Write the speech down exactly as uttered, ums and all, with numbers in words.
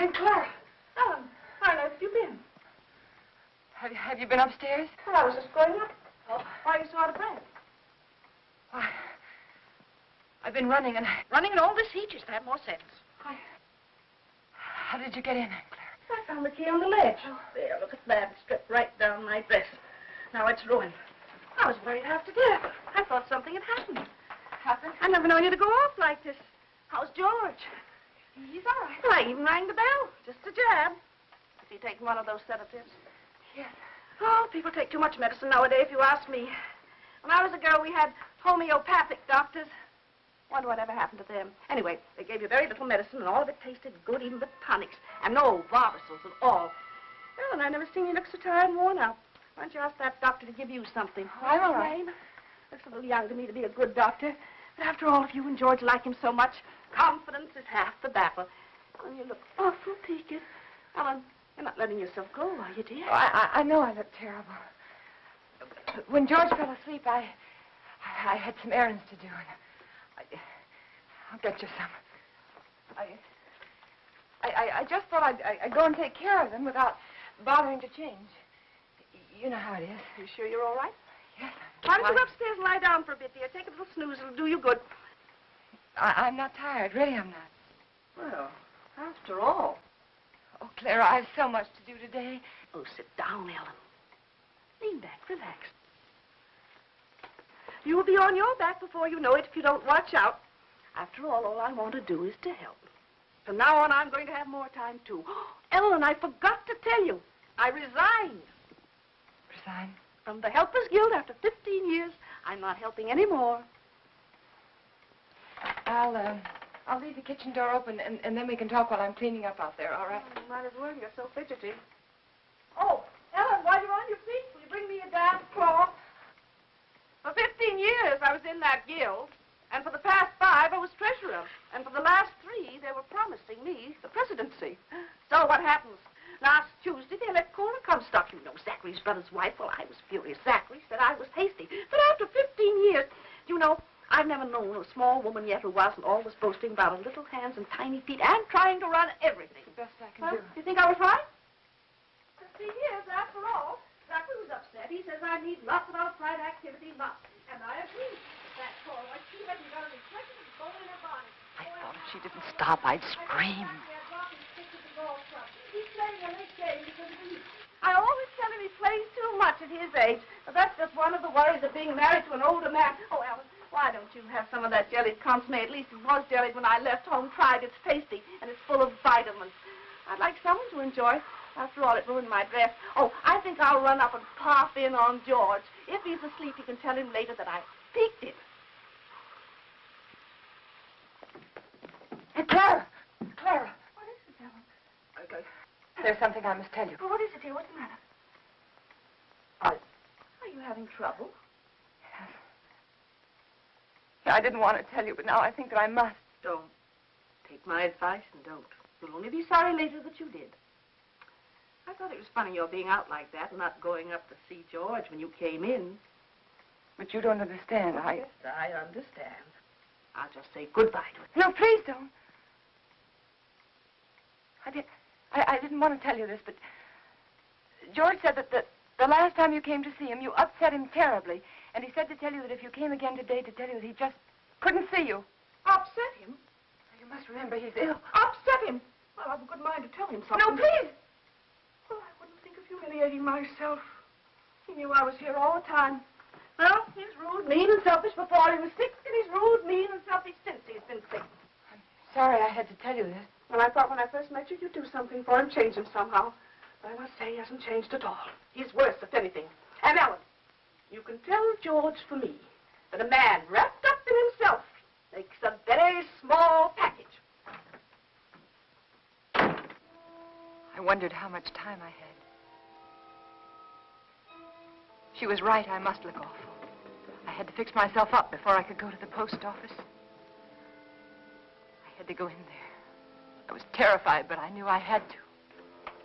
Aunt Clara. Ellen, how on earth have you been? Have you, have you been upstairs? Well, I was just going up. Oh. Why are you so out of breath? Why, I've been running and I... Running in all this heat, you should have more sense. Why, how did you get in, Aunt Clara? I found the key on the ledge. Oh, there, look at that. It stripped right down my dress. Now it's ruined. I was worried half to death. I thought something had happened. Happened? I've never known you to go off like this. How's George? He's all right. Well, I even rang the bell. Just a jab. Is he taking one of those sedatives? Yes. Oh, people take too much medicine nowadays, if you ask me. When I was a girl, we had homeopathic doctors. Wonder what ever happened to them. Anyway, they gave you very little medicine, and all of it tasted good, even the tonics. And no Barbasils at all. Well, and I've never seen you look so tired and worn out. Why don't you ask that doctor to give you something? Oh, I'm all right. Looks a little young to me to be a good doctor. But after all, if you and George like him so much, confidence is half the battle. And you look awful peaked. Ellen, you're not letting yourself go, are you, dear? Oh, I, I, I know I look terrible. When George fell asleep, I, I, I had some errands to do, and I, I'll get you some. I, I, I just thought I'd, I'd go and take care of them without bothering to change. You know how it is. You sure you're all right? Yes. Why don't you go upstairs and lie down for a bit, dear? Take a little snooze. It'll do you good. I, I'm not tired. Really, I'm not. Well, after all. Oh, Clara, I have so much to do today. Oh, sit down, Ellen. Lean back. Relax. You'll be on your back before you know it if you don't watch out. After all, all I want to do is to help. From now on, I'm going to have more time, too. Ellen, I forgot to tell you. I resigned. Resign? From the Helpers Guild after fifteen years. I'm not helping anymore. I'll, uh, I'll leave the kitchen door open, and, and then we can talk while I'm cleaning up out there, all right? Oh, might as well. You're so fidgety. Oh, Ellen, while you're on your feet, will you bring me a damp cloth? For fifteen years, I was in that guild. And for the past five, I was treasurer. And for the last three, they were promising me the presidency. So what happens? Last Tuesday, they let Cora Comstock. You know, Zachary's brother's wife. Well, I was furious. Zachary said I was hasty. But after fifteen years, you know, I've never known a small woman yet who wasn't always boasting about her little hands and tiny feet and trying to run everything. The best I can Well, do. you think I was right? Fifteen years, after all. Zachary was upset. He says I need lots of outside activity, lots. And I agree. That Cora, she hasn't got a reflection of bone in her body. I thought if she didn't stop, I'd scream. He's playing a late game because of me. I always tell him he plays too much at his age. But that's just one of the worries of being married to an older man. Oh, Ellen, why don't you have some of that jellied consomme? At least it was jellied when I left home. Tried. It's tasty, and it's full of vitamins. I'd like someone to enjoy. After all, it ruined my dress. Oh, I think I'll run up and pop in on George. If he's asleep, you can tell him later that I peeked him. Hey, Clara! Clara! What is it, Ellen? Okay. There's something I must tell you. Oh, what is it, dear? What's the matter? I... Are you having trouble? Yes. Yeah, I didn't want to tell you, but now I think that I must. Don't. Take my advice and don't. You'll only be sorry later that you did. I thought it was funny your being out like that and not going up to see George when you came in. But you don't understand. I... Yes, I understand. I'll just say goodbye to it. No, please don't. I did... I, I didn't want to tell you this, but George said that the, the last time you came to see him, you upset him terribly. And he said to tell you that if you came again today, to tell you that he just couldn't see you. Upset him? You must remember he's ill. Upset him? Well, I've a good mind to tell him something. No, please! Well, I wouldn't think of humiliating myself. He knew I was here all the time. Well, he's rude, mean, and selfish before he was sick, and he's rude, mean, and selfish since he's been sick. I'm sorry I had to tell you this. Well, I thought when I first met you, you'd do something for him, change him somehow. But I must say he hasn't changed at all. He's worse, if anything. And Ellen, you can tell George for me that a man wrapped up in himself makes a very small package. I wondered how much time I had. She was right, I must look awful. I had to fix myself up before I could go to the post office. I had to go in there. I was terrified, but I knew I had to.